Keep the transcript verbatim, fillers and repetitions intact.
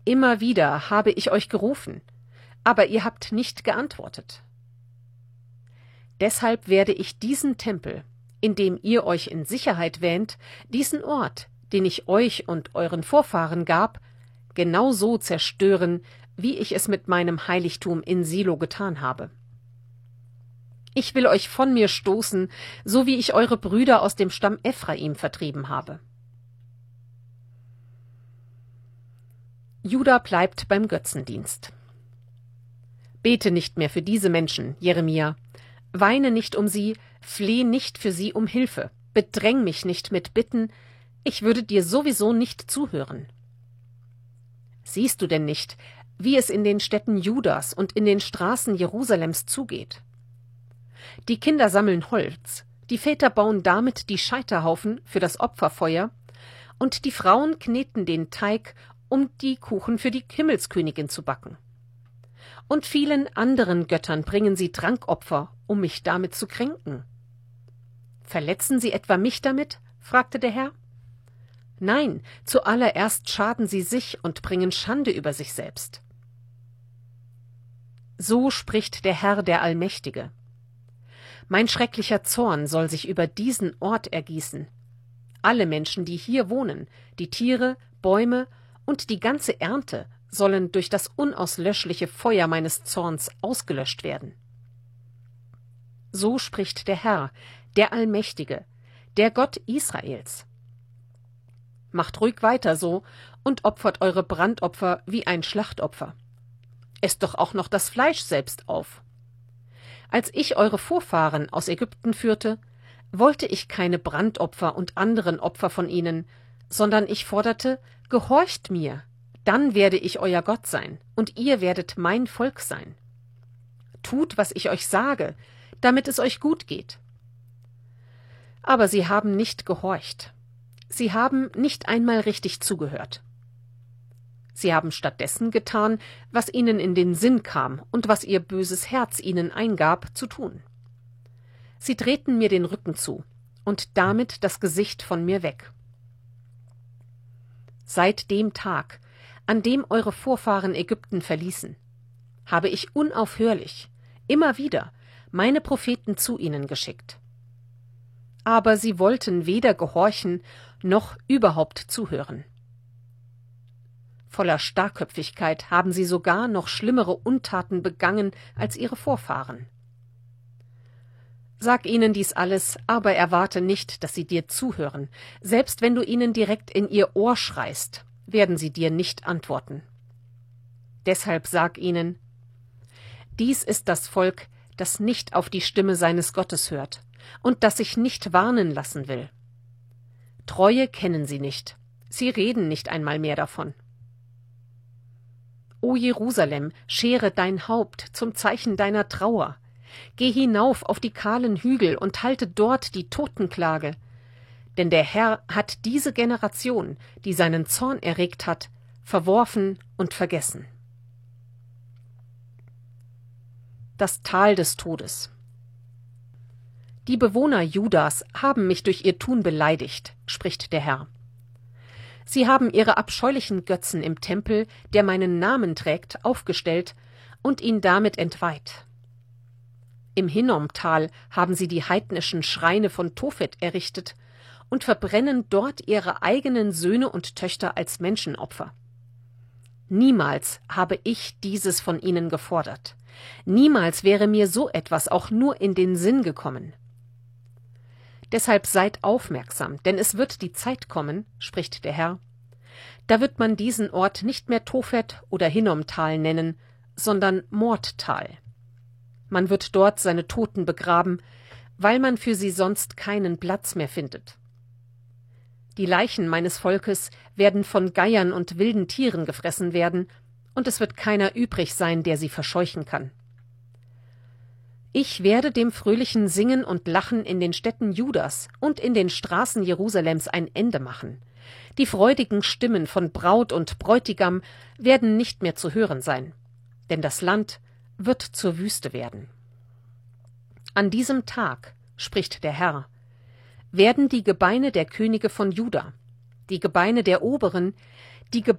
Immer wieder habe ich euch gerufen, aber ihr habt nicht geantwortet. Deshalb werde ich diesen Tempel, in dem ihr euch in Sicherheit wähnt, diesen Ort, den ich euch und euren Vorfahren gab, genau so zerstören, wie ich es mit meinem Heiligtum in Silo getan habe. Ich will euch von mir stoßen, so wie ich eure Brüder aus dem Stamm Ephraim vertrieben habe. Juda bleibt beim Götzendienst. Bete nicht mehr für diese Menschen, Jeremia. Weine nicht um sie, fleh nicht für sie um Hilfe, bedräng mich nicht mit Bitten, ich würde dir sowieso nicht zuhören. Siehst du denn nicht, wie es in den Städten Judas und in den Straßen Jerusalems zugeht? Die Kinder sammeln Holz, die Väter bauen damit die Scheiterhaufen für das Opferfeuer, und die Frauen kneten den Teig, um die Kuchen für die Himmelskönigin zu backen. Und vielen anderen Göttern bringen sie Trankopfer, um mich damit zu kränken. Verletzen sie etwa mich damit? Fragte der Herr. Nein, zuallererst schaden sie sich und bringen Schande über sich selbst. So spricht der Herr, der Allmächtige. Mein schrecklicher Zorn soll sich über diesen Ort ergießen. Alle Menschen, die hier wohnen, die Tiere, Bäume und die ganze Ernte sollen durch das unauslöschliche Feuer meines Zorns ausgelöscht werden. So spricht der Herr, der Allmächtige, der Gott Israels. Macht ruhig weiter so und opfert eure Brandopfer wie ein Schlachtopfer. Esst doch auch noch das Fleisch selbst auf. Als ich eure Vorfahren aus Ägypten führte, wollte ich keine Brandopfer und anderen Opfer von ihnen, sondern ich forderte, gehorcht mir, dann werde ich euer Gott sein, und ihr werdet mein Volk sein. Tut, was ich euch sage, damit es euch gut geht. Aber sie haben nicht gehorcht. Sie haben nicht einmal richtig zugehört. Sie haben stattdessen getan, was ihnen in den Sinn kam und was ihr böses Herz ihnen eingab, zu tun. Sie drehten mir den Rücken zu und damit das Gesicht von mir weg. Seit dem Tag, an dem eure Vorfahren Ägypten verließen, habe ich unaufhörlich, immer wieder, meine Propheten zu ihnen geschickt. Aber sie wollten weder gehorchen noch überhaupt zuhören. Voller Starrköpfigkeit haben sie sogar noch schlimmere Untaten begangen als ihre Vorfahren. Sag ihnen dies alles, aber erwarte nicht, dass sie dir zuhören. Selbst wenn du ihnen direkt in ihr Ohr schreist, werden sie dir nicht antworten. Deshalb sag ihnen: Dies ist das Volk, das nicht auf die Stimme seines Gottes hört und das sich nicht warnen lassen will. Treue kennen sie nicht, sie reden nicht einmal mehr davon. O Jerusalem, schere dein Haupt zum Zeichen deiner Trauer. Geh hinauf auf die kahlen Hügel und halte dort die Totenklage. Denn der Herr hat diese Generation, die seinen Zorn erregt hat, verworfen und vergessen. Das Tal des Todes. Die Bewohner Judas haben mich durch ihr Tun beleidigt, spricht der Herr. Sie haben ihre abscheulichen Götzen im Tempel, der meinen Namen trägt, aufgestellt und ihn damit entweiht. Im Hinnomtal haben sie die heidnischen Schreine von Tophet errichtet und verbrennen dort ihre eigenen Söhne und Töchter als Menschenopfer. Niemals habe ich dieses von ihnen gefordert. Niemals wäre mir so etwas auch nur in den Sinn gekommen. Deshalb seid aufmerksam, denn es wird die Zeit kommen, spricht der Herr, da wird man diesen Ort nicht mehr Tophet oder Hinnomtal nennen, sondern Mordtal. Man wird dort seine Toten begraben, weil man für sie sonst keinen Platz mehr findet. Die Leichen meines Volkes werden von Geiern und wilden Tieren gefressen werden, und es wird keiner übrig sein, der sie verscheuchen kann. Ich werde dem fröhlichen Singen und Lachen in den Städten Judas und in den Straßen Jerusalems ein Ende machen. Die freudigen Stimmen von Braut und Bräutigam werden nicht mehr zu hören sein, denn das Land wird zur Wüste werden. An diesem Tag, spricht der Herr, werden die Gebeine der Könige von Juda, die Gebeine der Oberen, die